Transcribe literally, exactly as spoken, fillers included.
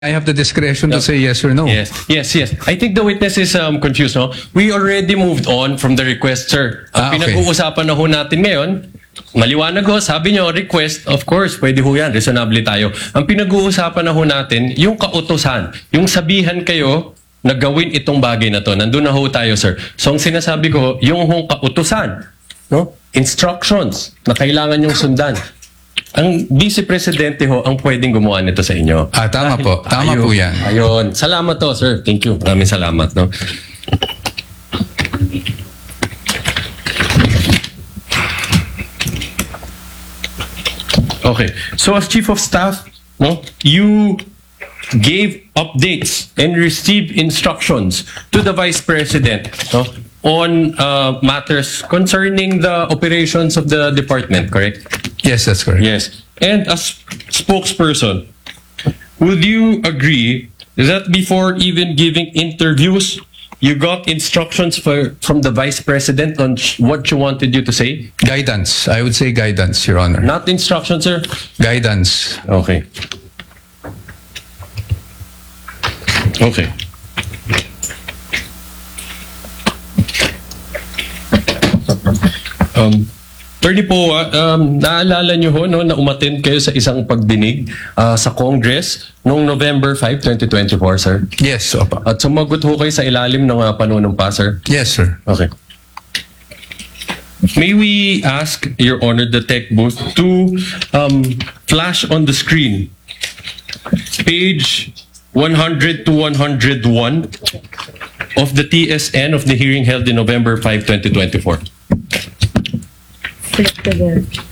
I have the discretion to say yes or no. Yes, yes, yes. I think the witness is um, confused, no? We already moved on from the request, sir. Ang Ah, okay. pinag-uusapan na ho natin ngayon, maliwanag ho, sabi nyo, request, of course, pwede ho yan, reasonably tayo. Ang pinag-uusapan na ho natin, yung kautosan, yung sabihan kayo na gawin itong bagay na to. Nandun na ho tayo, sir. So, ang sinasabi ko, yung hong kautosan, no? Instructions na kailangan yung sundan. Ang Vice Presidente ho ang pwedeng gumawa nito sa inyo. Ah, tama po. Tama ayun, po yan. Ayun. Salamat to, sir. Thank you. Maraming salamat, no? Okay. So as Chief of Staff, no, you gave updates and received instructions to the Vice President, no, on uh, matters concerning the operations of the department, correct? Yes, that's correct. Yes. And as spokesperson, would you agree that before even giving interviews, you got instructions for, from the Vice President on sh- what you wanted you to say? Guidance. I would say guidance, Your Honor. Not instructions, sir? Guidance. Okay. Okay. Um, Attorney po, ah, um, naalala niyo ho no, na umattend kayo sa isang pagdinig ah, sa Congress noong November fifth, twenty twenty-four, sir? Yes, opa. At sumagot ho kayo sa ilalim ng uh, panunumpa, sir? Yes, sir. Okay. May we ask, Your Honor, the tech booth to um, flash on the screen page one hundred to one hundred one of the T S N of the hearing held in November fifth, twenty twenty-four. Flip to there.